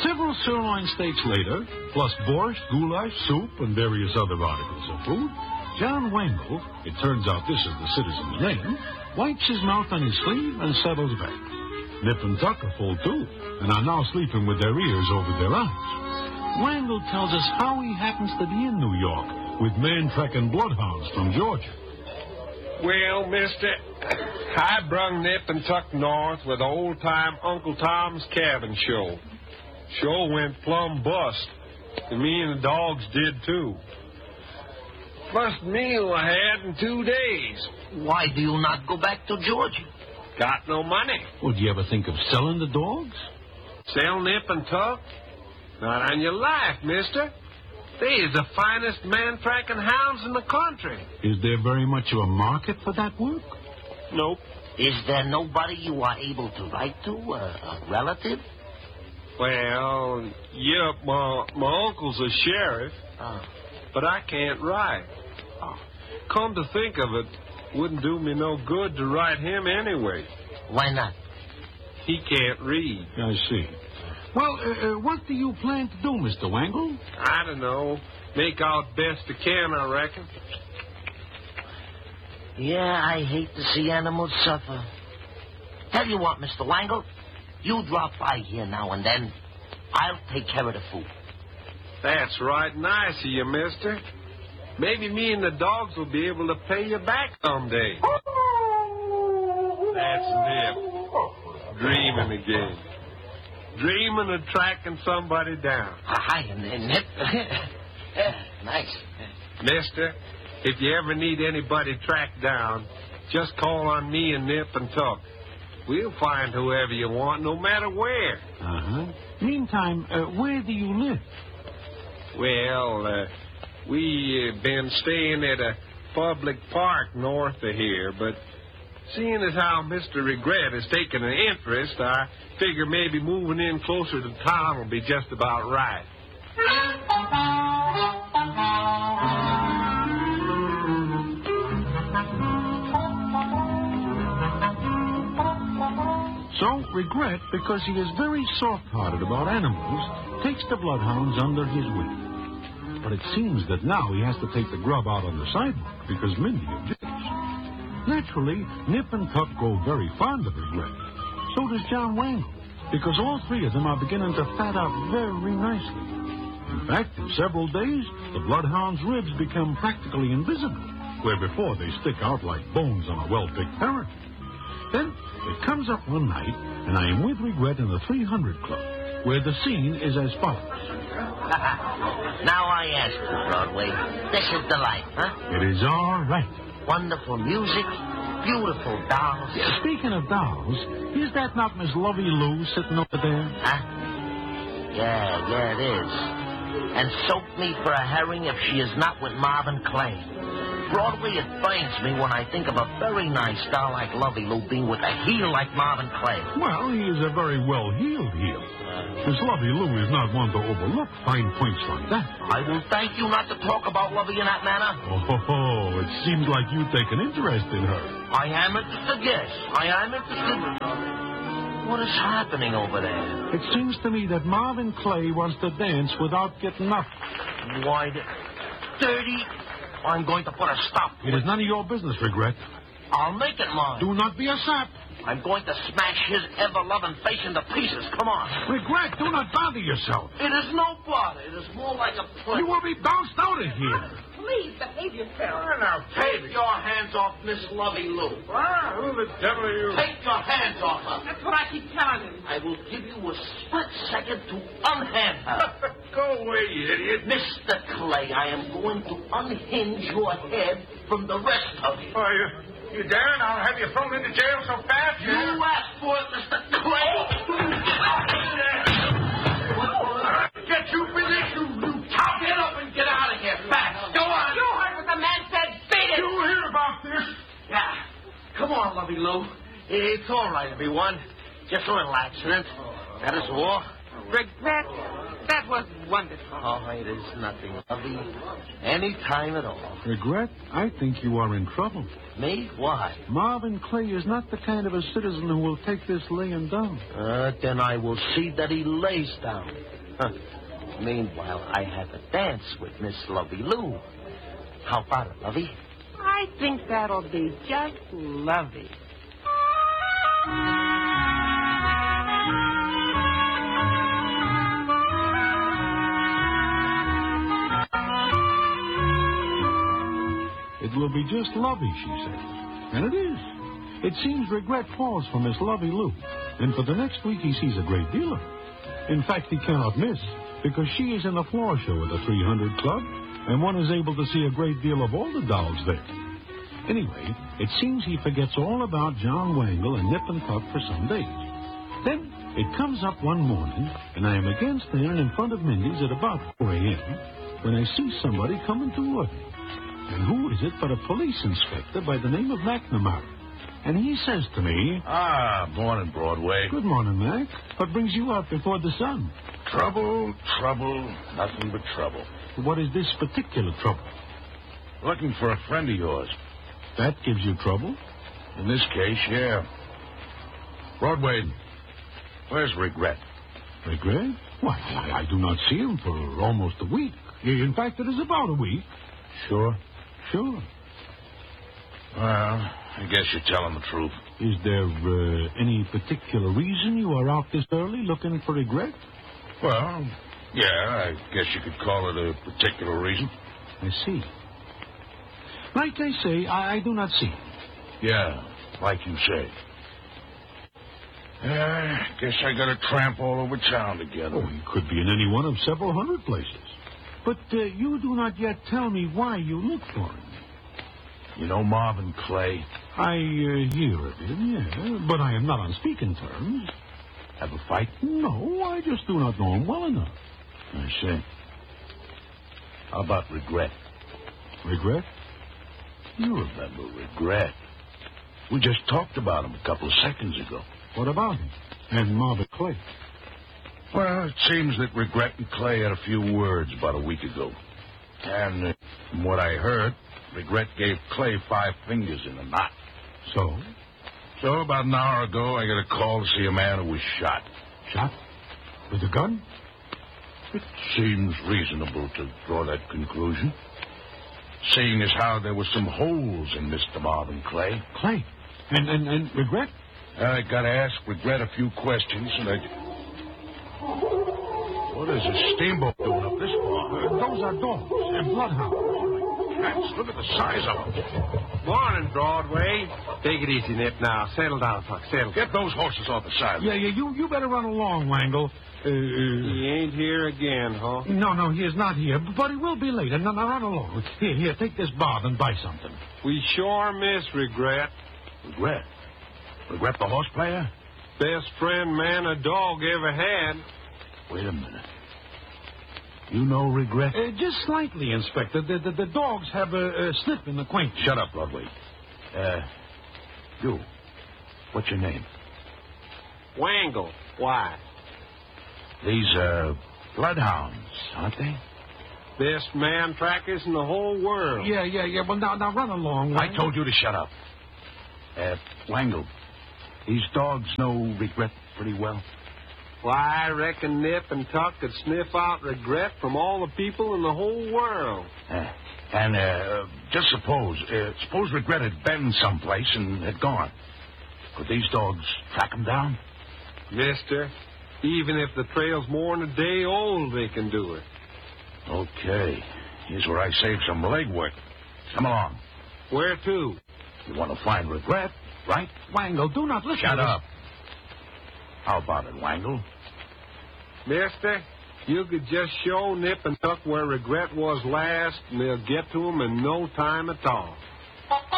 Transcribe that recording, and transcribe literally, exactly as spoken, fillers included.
Several sirloin steaks later, plus borscht, goulash, soup, and various other articles of food, John Wangle, it turns out this is the citizen's name, wipes his mouth on his sleeve and settles back. Nip and Tuck are full, too, and are now sleeping with their ears over their eyes. Wangle tells us how he happens to be in New York with man-tracking bloodhounds from Georgia. Well, mister, I brung Nip and Tuck north with old-time Uncle Tom's Cabin show. Show went plumb bust, and me and the dogs did, too. First meal I had in two days. Why do you not go back to Georgia? Got no money. Well, do you ever think of selling the dogs? Sell Nip and Tuck? Not on your life, mister. They is the finest man-tracking hounds in the country. Is there very much of a market for that work? Nope. Is there nobody you are able to write to, a, a relative? Well, yep, my, my uncle's a sheriff, Oh. but I can't write. Oh. Come to think of it, wouldn't do me no good to write him anyway. Why not? He can't read. I see. Well, uh, uh, what do you plan to do, Mister Wangle? I don't know. Make out best I can, I reckon. Yeah, I hate to see animals suffer. Tell you what, Mister Wangle, you drop by here now and then. I'll take care of the food. That's right nice of you, mister. Maybe me and the dogs will be able to pay you back someday. That's Nip. Dreaming again. Dreaming of tracking somebody down. Hi, Nip. Yeah, nice. Mister, if you ever need anybody tracked down, just call on me and Nip and Tuck. We'll find whoever you want, no matter where. Uh-huh. Meantime, uh, where do you live? Well, uh, we uh, been staying at a public park north of here, but seeing as how Mister Regret has taken an interest, I figure maybe moving in closer to town will be just about right. So, Regret, because he is very soft-hearted about animals, takes the bloodhounds under his wing. But it seems that now he has to take the grub out on the sidewalk because Mindy objects. Naturally, Nip and Tuck grow very fond of Regret. So does John Wangle, because all three of them are beginning to fat out very nicely. In fact, in several days, the bloodhound's ribs become practically invisible, where before they stick out like bones on a well-picked parrot. Then it comes up one night, and I am with Regret in the three hundred Club, where the scene is as follows. Now I ask you, Broadway, this is the life, huh? It is all right. Wonderful music, beautiful dolls. Speaking of dolls, is that not Miss Lovey Lou sitting over there? Huh? Yeah, yeah, it is. And soak me for a herring if she is not with Marvin Clay. Broadway, it burns me when I think of a very nice doll like Lovey Lou being with a heel like Marvin Clay. Well, he is a very well-heeled heel. Miss Lovey Lou is not one to overlook fine points like that. I will thank you not to talk about Lovey in that manner. Oh, ho, ho. It seems like you take an interest in her. I am interested, yes. I am interested. What is happening over there? It seems to me that Marvin Clay wants to dance without getting up. Why, the... Dirty... I'm going to put a stop. It is none of your business, Regret. I'll make it mine. Do not be a sap. I'm going to smash his ever-loving face into pieces. Come on. Regret, do not bother yourself. It is no bother. It is more like a play. You will be bounced out of here. Please behave yourself. now, Take your hands off Miss Lovey Lou. Ah, who the devil are you? Take your hands off her. That's what I keep telling him. I will give you a split second to unhand her. Go away, you idiot. Mister Clay, I am going to unhinge your head from the rest of you. Are you, you dare? And I'll have you thrown into jail so fast. You asked for it, Mister Clay. Get you for this, you, you Now get up and get out of here, fast. Go on. You heard what the man said. Beat it. You hear about this? Yeah. Come on, Lovey Lou. It's all right, everyone. Just a little accident. That is all. Regret, that was wonderful. Oh, it is nothing, Lovey. Any time at all. Regret? I think you are in trouble. Me? Why? Marvin Clay is not the kind of a citizen who will take this laying down. Uh, then I will see that he lays down. Huh. Meanwhile, I have a dance with Miss Lovey Lou. How about it, Lovey? I think that'll be just lovely. It will be just lovey, she says. And it is. It seems Regret falls for Miss Lovey Lou. And for the next week, he sees a great deal of her. In fact, he cannot miss, because she is in the floor show at the three hundred Club, and one is able to see a great deal of all the dolls there. Anyway, it seems he forgets all about John Wangle and Nip and Tuck for some days. Then it comes up one morning, and I am again standing in front of Mindy's at about four a.m. when I see somebody coming toward me. And who is it but a police inspector by the name of McNamara? And he says to me... Ah, morning, Broadway. Good morning, Mac. What brings you out before the sun? Trouble, trouble, nothing but trouble. What is this particular trouble? Looking for a friend of yours. That gives you trouble? In this case, yeah. Broadway, where's Regret? Regret? Why, I, I do not see him for almost a week. In fact, it is about a week. Sure? Sure. Well, I guess you're telling the truth. Is there uh, any particular reason you are out this early looking for Regret? Well, yeah, I guess you could call it a particular reason. I see. Like I say, I, I do not see him. Yeah, like you say. Yeah, I guess I got to tramp all over town together. Oh, he could be in any one of several hundred places. But uh, you do not yet tell me why you look for him. You know Marvin Clay? I uh, hear of him, yeah, but I am not on speaking terms. Have a fight? No, I just do not know him well enough. I see. How about Regret? Regret? You remember Regret. We just talked about him a couple of seconds ago. What about him? And Marvin Clay? Well, it seems that Regret and Clay had a few words about a week ago. And uh, from what I heard, Regret gave Clay five fingers in a knot. So? So about an hour ago, I got a call to see a man who was shot. Shot? With a gun? It seems reasonable to draw that conclusion, seeing as how there were some holes in Mister Marvin Clay. Clay? And, and, and Regret? I got to ask Regret a few questions, and I... What is a steamboat doing up this far? Uh, those are dogs and bloodhounds. Cats, look at the size of them. Morning, Broadway. Take it easy, Nip, now. Settle down, Tuck. Settle. Get those horses off the side. Yeah, yeah, you, you better run along, Wangle. Uh, He ain't here again, huh? No, no, he is not here, but he will be later. Now, now run along. Here, here, take this bob and buy something. We sure miss Regret. Regret? Regret the horse player? Best friend man a dog ever had. Wait a minute. You know Regret? Uh, just slightly, Inspector. The, the, the dogs have a, a snip in the acquaintance. Shut up, Broadway. Uh, you. What's your name? Wangle. Why? These, uh, bloodhounds, aren't they? Best man trackers in the whole world. Yeah, yeah, yeah. Well, now, now run along. I Wangle. told you to shut up. Uh, Wangle, these dogs know Regret pretty well. Why, I reckon Nip and Tuck could sniff out Regret from all the people in the whole world. Uh, and, uh, just suppose, uh, suppose Regret had been someplace and had gone. Could these dogs track him down? Mister, even if the trail's more than a day old, they can do it. Okay. Here's where I save some legwork. Come along. Where to? You want to find Regret, right? Wangle, do not listen Shut to up. How about it, Wangle? Mister, you could just show Nip and Tuck where Regret was last, and they'll get to him in no time at all.